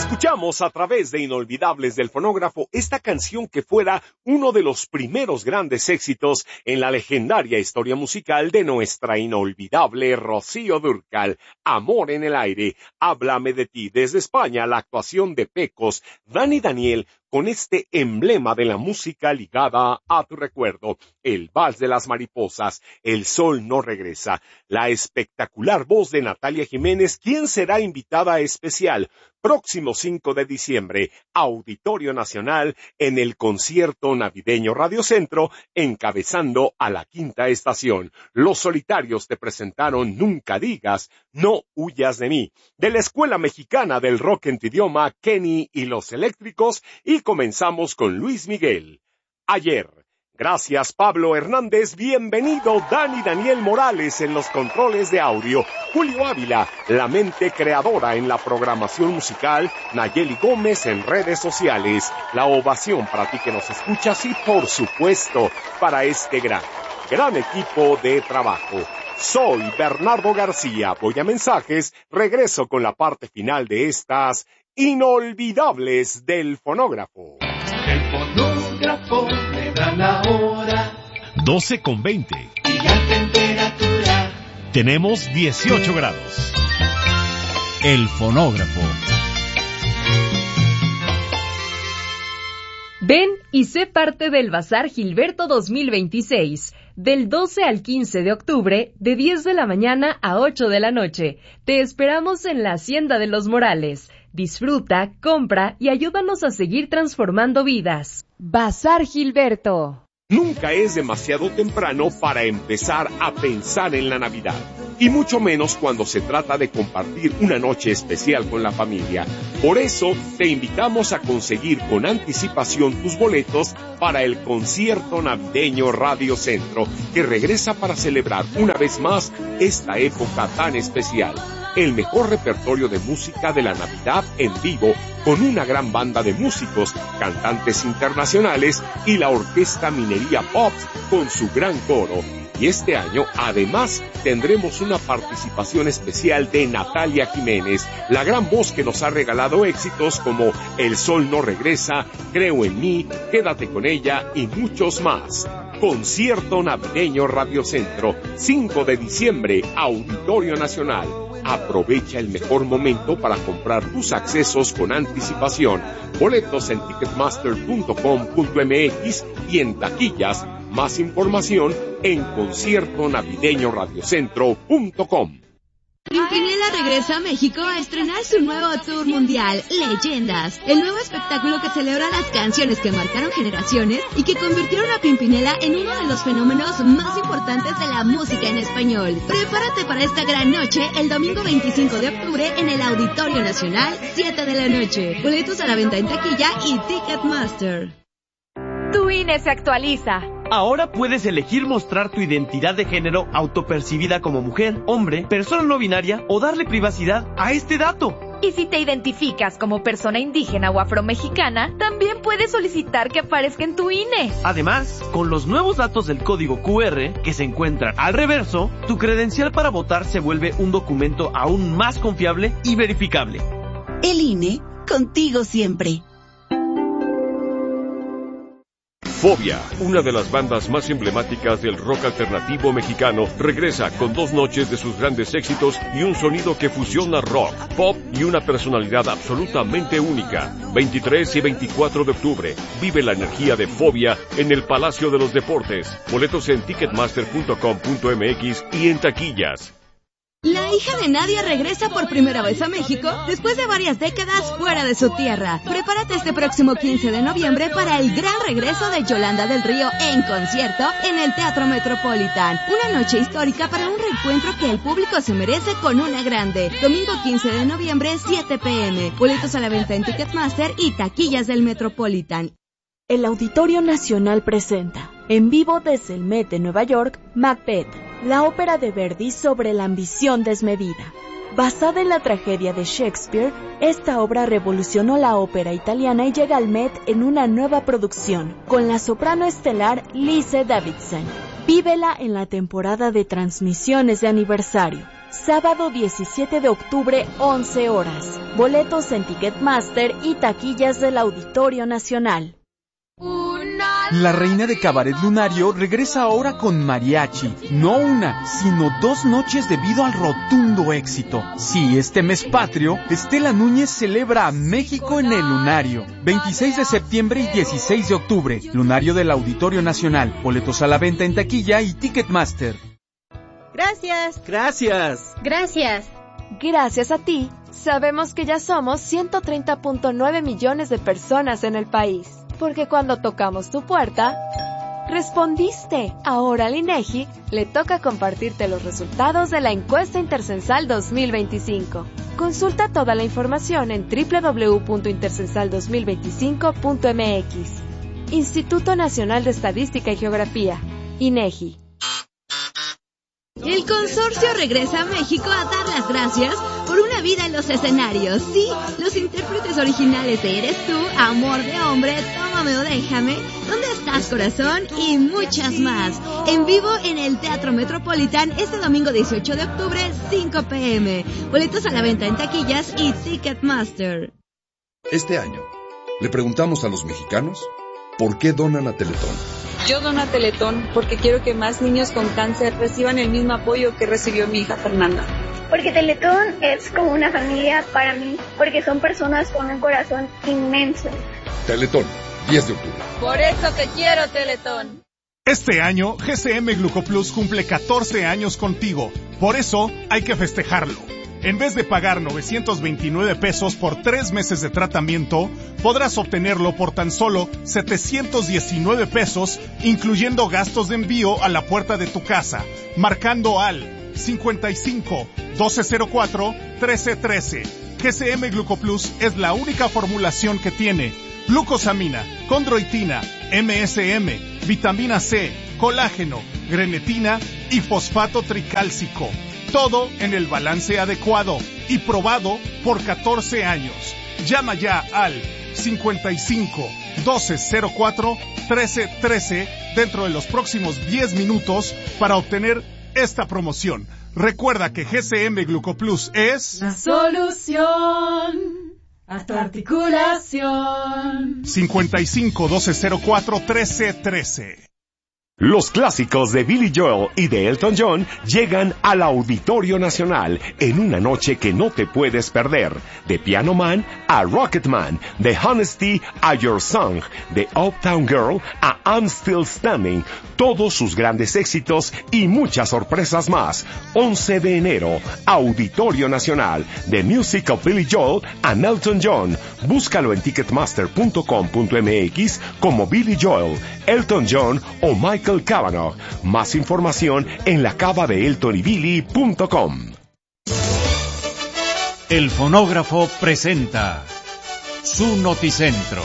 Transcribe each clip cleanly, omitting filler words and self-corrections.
Escuchamos a través de Inolvidables del Fonógrafo esta canción que fuera uno de los primeros grandes éxitos en la legendaria historia musical de nuestra inolvidable Rocío Dúrcal, Amor en el aire, Háblame de ti. Desde España, la actuación de Pecos, Dani Daniel, con este emblema de la música ligada a tu recuerdo, el Vals de las Mariposas, El Sol no regresa, la espectacular voz de Natalia Jiménez, quien será invitada especial próximo 5 de diciembre, Auditorio Nacional, en el concierto navideño Radio Centro, encabezando a la quinta estación. Los Solitarios te presentaron Nunca digas, no huyas de mí, de la Escuela Mexicana del Rock en tu idioma, Kenny y los Eléctricos, y comenzamos con Luis Miguel. Ayer. Gracias, Pablo Hernández. Bienvenido, Dani Daniel Morales en los controles de audio. Julio Ávila, la mente creadora en la programación musical. Nayeli Gómez en redes sociales. La ovación para ti que nos escuchas y, por supuesto, para este gran equipo de trabajo. Soy Bernardo García. Voy a mensajes. Regreso con la parte final de estas Inolvidables del Fonógrafo. El fonógrafo me da la hora. 12:20. Y la temperatura. Tenemos 18 grados. El fonógrafo. Ven y sé parte del Bazar Gilberto 2026, del 12 al 15 de octubre, de 10 de la mañana a 8 de la noche. Te esperamos en la Hacienda de los Morales. Disfruta, compra y ayúdanos a seguir transformando vidas. Bazar Gilberto. Nunca es demasiado temprano para empezar a pensar en la Navidad, y mucho menos cuando se trata de compartir una noche especial con la familia. Por eso, te invitamos a conseguir con anticipación tus boletos para el concierto navideño Radio Centro, que regresa para celebrar una vez más esta época tan especial. El mejor repertorio de música de la Navidad en vivo, con una gran banda de músicos, cantantes internacionales y la Orquesta Minería Pop con su gran coro. Y este año, además, tendremos una participación especial de Natalia Jiménez, la gran voz que nos ha regalado éxitos como El Sol no regresa, Creo en mí, Quédate con ella y muchos más. Concierto navideño Radio Centro, 5 de diciembre, Auditorio Nacional. Aprovecha el mejor momento para comprar tus accesos con anticipación. Boletos en ticketmaster.com.mx y en taquillas. Más información en conciertonavideñoradiocentro.com. Pimpinela regresa a México a estrenar su nuevo tour mundial, Leyendas, el nuevo espectáculo que celebra las canciones que marcaron generaciones y que convirtieron a Pimpinela en uno de los fenómenos más importantes de la música en español. Prepárate para esta gran noche el domingo 25 de octubre en el Auditorio Nacional, 7 de la noche. Boletos a la venta en taquilla y Ticketmaster. Tu INE se actualiza. Ahora puedes elegir mostrar tu identidad de género autopercibida como mujer, hombre, persona no binaria o darle privacidad a este dato. Y si te identificas como persona indígena o afromexicana, también puedes solicitar que aparezca en tu INE. Además, con los nuevos datos del código QR que se encuentran al reverso, tu credencial para votar se vuelve un documento aún más confiable y verificable. El INE, contigo siempre. Fobia, una de las bandas más emblemáticas del rock alternativo mexicano, regresa con 2 noches de sus grandes éxitos y un sonido que fusiona rock, pop y una personalidad absolutamente única. 23 y 24 de octubre, vive la energía de Fobia en el Palacio de los Deportes. Boletos en ticketmaster.com.mx y en taquillas. La hija de Nadia regresa por primera vez a México después de varias décadas fuera de su tierra. Prepárate este próximo 15 de noviembre para el gran regreso de Yolanda del Río en concierto en el Teatro Metropolitan. Una noche histórica para un reencuentro que el público se merece con una grande. Domingo 15 de noviembre, 7 p.m. Boletos a la venta en Ticketmaster y taquillas del Metropolitan. El Auditorio Nacional presenta, en vivo desde el Met de Nueva York, Macbeth, la ópera de Verdi sobre la ambición desmedida. Basada en la tragedia de Shakespeare, esta obra revolucionó la ópera italiana y llega al Met en una nueva producción, con la soprano estelar Lise Davidson. Vívela en la temporada de transmisiones de aniversario. Sábado 17 de octubre, 11 horas. Boletos en Ticketmaster y taquillas del Auditorio Nacional. La reina de Cabaret Lunario regresa ahora con mariachi. No una, sino 2 noches debido al rotundo éxito. Sí, este mes patrio, Estela Núñez celebra a México en el Lunario. 26 de septiembre y 16 de octubre. Lunario del Auditorio Nacional. Boletos a la venta en taquilla y Ticketmaster. Gracias. Gracias. Gracias. Gracias a ti, sabemos que ya somos 130.9 millones de personas en el país. Porque cuando tocamos tu puerta, respondiste. Ahora al INEGI le toca compartirte los resultados de la encuesta intercensal 2025. Consulta toda la información en www.intercensal2025.mx. Instituto Nacional de Estadística y Geografía, INEGI. El consorcio regresa a México a dar las gracias por una vida en los escenarios. Sí, los intérpretes originales de Eres Tú, Amor de Hombre, Tómame o Déjame, ¿Dónde estás, corazón? Y muchas más. En vivo en el Teatro Metropolitan este domingo 18 de octubre, 5 p.m. Boletos a la venta en taquillas y Ticketmaster. Este año, le preguntamos a los mexicanos ¿por qué donan a Teletón? Yo dono a Teletón porque quiero que más niños con cáncer reciban el mismo apoyo que recibió mi hija Fernanda. Porque Teletón es como una familia para mí, porque son personas con un corazón inmenso. Teletón, 10 de octubre. Por eso te quiero, Teletón. Este año, GCM Glucoplus cumple 14 años contigo. Por eso, hay que festejarlo. En vez de pagar 929 pesos por 3 meses de tratamiento, podrás obtenerlo por tan solo 719 pesos, incluyendo gastos de envío a la puerta de tu casa, marcando al 55 1204 1313. GCM Glucoplus es la única formulación que tiene glucosamina, condroitina, MSM, vitamina C, colágeno, grenetina y fosfato tricálcico. Todo en el balance adecuado y probado por 14 años. Llama ya al 55 1204 1313 dentro de los próximos 10 minutos para obtener esta promoción. Recuerda que GCM Glucoplus es la solución a tu articulación. 55 1204 1313. Los clásicos de Billy Joel y de Elton John llegan al Auditorio Nacional en una noche que no te puedes perder. De Piano Man a Rocket Man, de Honesty a Your Song, de Uptown Girl a I'm Still Standing, todos sus grandes éxitos y muchas sorpresas más. 11 de enero, Auditorio Nacional, The Music of Billy Joel and Elton John. Búscalo en ticketmaster.com.mx como Billy Joel, Elton John o Michael Cavanaugh. Más información en lacavadeeltonybilly.com. El fonógrafo presenta su noticentro.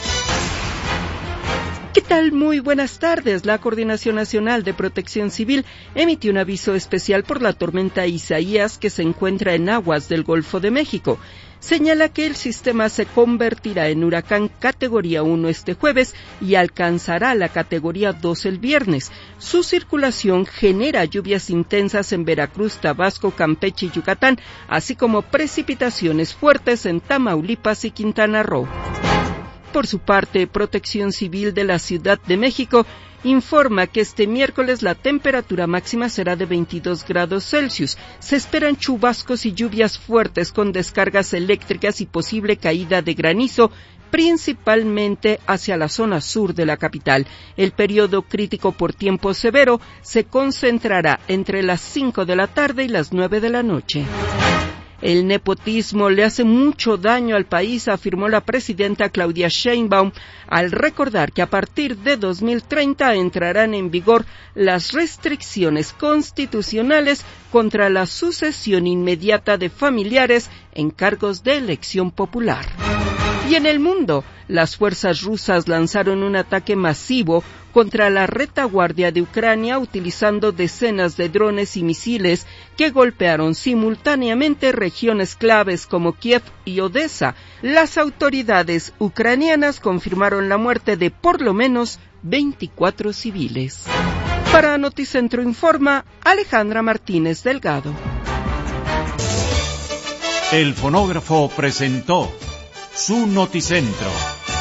¿Qué tal? Muy buenas tardes. La Coordinación Nacional de Protección Civil emitió un aviso especial por la tormenta Isaías que se encuentra en aguas del Golfo de México. Señala que el sistema se convertirá en huracán categoría 1 este jueves y alcanzará la categoría 2 el viernes. Su circulación genera lluvias intensas en Veracruz, Tabasco, Campeche y Yucatán, así como precipitaciones fuertes en Tamaulipas y Quintana Roo. Por su parte, Protección Civil de la Ciudad de México informa que este miércoles la temperatura máxima será de 22 grados Celsius. Se esperan chubascos y lluvias fuertes con descargas eléctricas y posible caída de granizo, principalmente hacia la zona sur de la capital. El periodo crítico por tiempo severo se concentrará entre las 5 de la tarde y las 9 de la noche. El nepotismo le hace mucho daño al país, afirmó la presidenta Claudia Sheinbaum, al recordar que a partir de 2030 entrarán en vigor las restricciones constitucionales contra la sucesión inmediata de familiares en cargos de elección popular. Y en el mundo, las fuerzas rusas lanzaron un ataque masivo contra la retaguardia de Ucrania utilizando decenas de drones y misiles que golpearon simultáneamente regiones claves como Kiev y Odessa. Las autoridades ucranianas confirmaron la muerte de por lo menos 24 civiles. Para Noticentro informa Alejandra Martínez Delgado. El fonógrafo presentó su noticentro.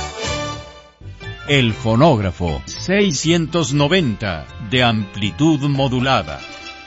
El fonógrafo 690 de amplitud modulada.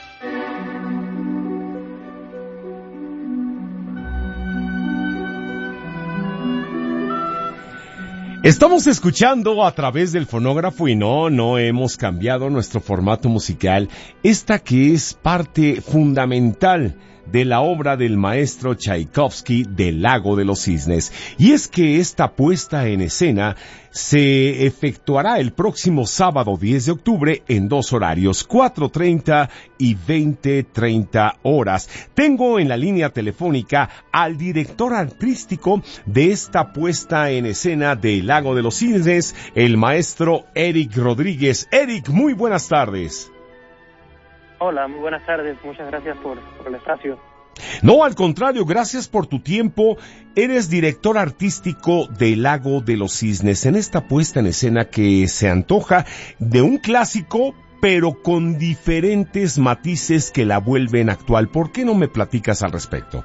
Estamos escuchando a través del fonógrafo y no hemos cambiado nuestro formato musical. Esta que es parte fundamental de la obra del maestro Tchaikovsky del Lago de los Cisnes. Y es que esta puesta en escena se efectuará el próximo sábado 10 de octubre en dos horarios, 4:30 y 20:30 horas. Tengo en la línea telefónica al director artístico de esta puesta en escena del Lago de los Cisnes, el maestro Eric Rodríguez. Eric, muy buenas tardes. Hola, muy buenas tardes. Muchas gracias por el espacio. No, al contrario, gracias por tu tiempo. Eres director artístico del Lago de los Cisnes en esta puesta en escena que se antoja de un clásico, pero con diferentes matices que la vuelven actual. ¿Por qué no me platicas al respecto?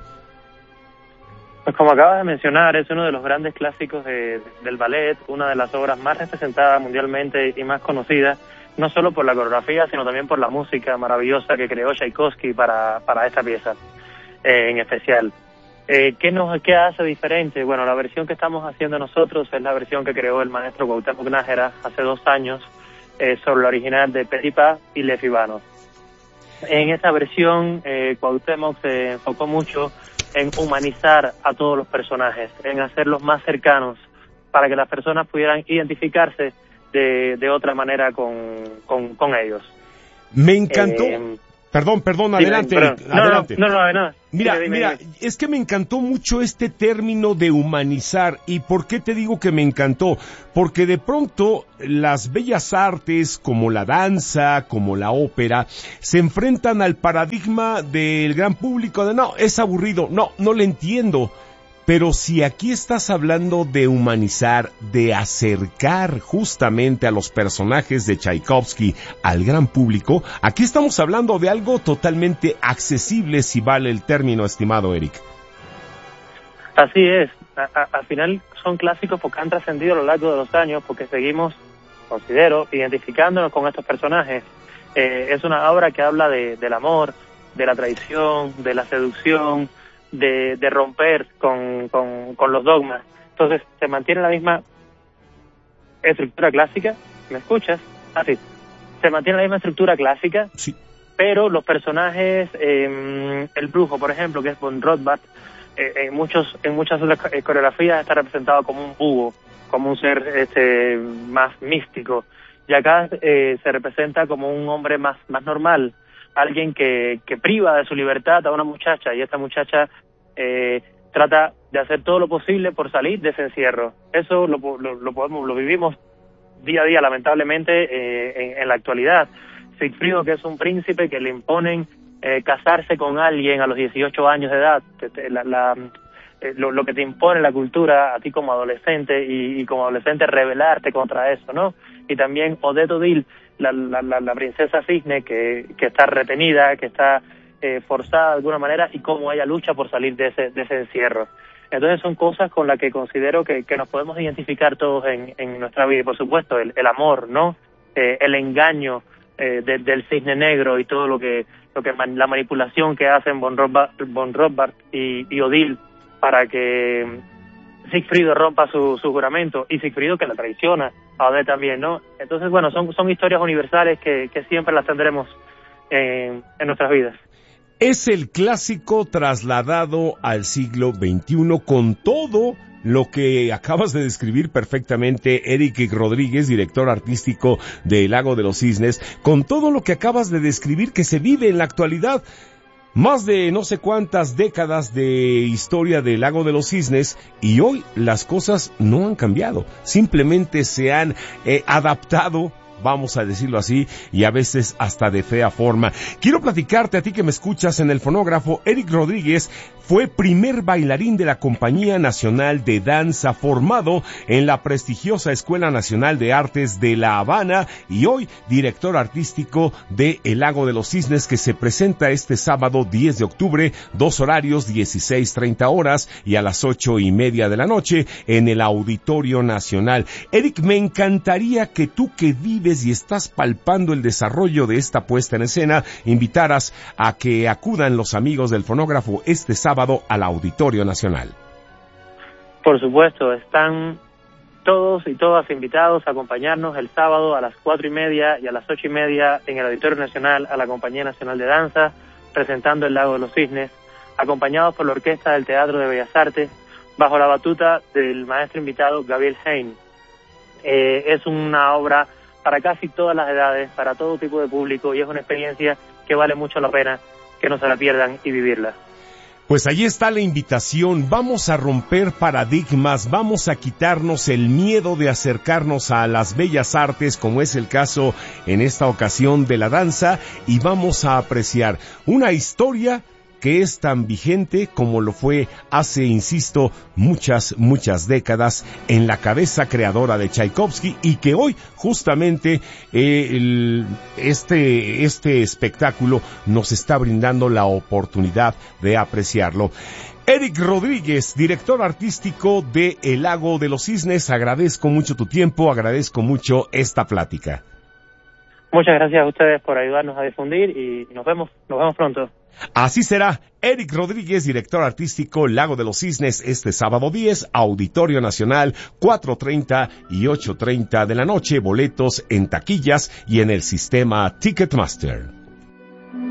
Pues como acabas de mencionar, es uno de los grandes clásicos del ballet, una de las obras más representadas mundialmente y más conocidas, no solo por la coreografía, sino también por la música maravillosa que creó Tchaikovsky para esta pieza en especial. ¿Qué hace diferente? Bueno, la versión que estamos haciendo nosotros es la versión que creó el maestro Cuauhtémoc Nájera hace 2 años sobre la original de Petipa y Le Fibano. En esta versión, Cuauhtémoc se enfocó mucho en humanizar a todos los personajes, en hacerlos más cercanos, para que las personas pudieran identificarse de otra manera con ellos. Me encantó. Perdón, adelante. Adelante. No. Mira, es que me encantó mucho este término de humanizar. ¿Y por qué te digo que me encantó? Porque de pronto las bellas artes, como la danza, como la ópera, se enfrentan al paradigma del gran público de no, es aburrido, no le entiendo. Pero si aquí estás hablando de humanizar, de acercar justamente a los personajes de Tchaikovsky al gran público, aquí estamos hablando de algo totalmente accesible, si vale el término, estimado Eric. Así es. Al final son clásicos porque han trascendido a lo largo de los años, porque seguimos, considero, identificándonos con estos personajes. Es una obra que habla del amor, de la traición, de la seducción, de romper con los dogmas. Entonces se mantiene la misma estructura clásica. ¿Me escuchas? Así. Se mantiene la misma estructura clásica, sí, pero los personajes, el brujo, por ejemplo, que es von Rothbart, en muchas otras coreografías está representado como un búho, como un ser más místico, y acá se representa como un hombre más normal, alguien que priva de su libertad a una muchacha, y esta muchacha trata de hacer todo lo posible por salir de ese encierro. Eso lo vivimos día a día, lamentablemente, en la actualidad. Sigfrido, que es un príncipe que le imponen casarse con alguien a los 18 años de edad, lo que te impone la cultura a ti como adolescente, y como adolescente rebelarte contra eso, ¿no? Y también Odette Odile, la princesa cisne que está retenida, que está forzada de alguna manera, y cómo ella lucha por salir de ese encierro. Entonces son cosas con las que considero que nos podemos identificar todos en nuestra vida. Y por supuesto el amor, ¿no? El engaño del cisne negro y todo lo que la manipulación que hacen von Rothbart y Odile para que Sigfrido rompa su juramento, y Sigfrido que la traiciona a Odette también, ¿no? Entonces, bueno, son historias universales que siempre las tendremos en nuestras vidas. Es el clásico trasladado al siglo XXI con todo lo que acabas de describir perfectamente, Eric Rodríguez, director artístico del Lago de los Cisnes, con todo lo que acabas de describir que se vive en la actualidad. Más de no sé cuántas décadas de historia del Lago de los Cisnes, y hoy las cosas no han cambiado, simplemente se han adaptado vamos a decirlo así, y a veces hasta de fea forma. Quiero platicarte a ti que me escuchas en el fonógrafo. Eric Rodríguez fue primer bailarín de la Compañía Nacional de Danza, formado en la prestigiosa Escuela Nacional de Artes de La Habana, y hoy director artístico de El Lago de los Cisnes, que se presenta este sábado 10 de octubre, 2 horarios, 16:30 horas y a las 8:30 de la noche en el Auditorio Nacional. Eric, me encantaría que tú, que vives y estás palpando el desarrollo de esta puesta en escena, invitaras a que acudan los amigos del fonógrafo este sábado al Auditorio Nacional. Por supuesto, están todos y todas invitados a acompañarnos el sábado a las 4:30 y a las 8:30 en el Auditorio Nacional a la Compañía Nacional de Danza, presentando El Lago de los Cisnes, acompañados por la Orquesta del Teatro de Bellas Artes, bajo la batuta del maestro invitado Gabriel Hein. Es una obra para casi todas las edades, para todo tipo de público, y es una experiencia que vale mucho la pena que no se la pierdan y vivirla. Pues ahí está la invitación. Vamos a romper paradigmas, vamos a quitarnos el miedo de acercarnos a las bellas artes, como es el caso en esta ocasión de la danza, y vamos a apreciar una historia que es tan vigente como lo fue hace, insisto, muchas décadas en la cabeza creadora de Tchaikovsky, y que hoy justamente este espectáculo nos está brindando la oportunidad de apreciarlo. Eric Rodríguez, director artístico de El Lago de los Cisnes, agradezco mucho tu tiempo, agradezco mucho esta plática. Muchas gracias a ustedes por ayudarnos a difundir, y nos vemos pronto. Así será. Eric Rodríguez, director artístico, Lago de los Cisnes, este sábado 10, Auditorio Nacional, 4:30 y 8:30 de la noche, boletos en taquillas y en el sistema Ticketmaster.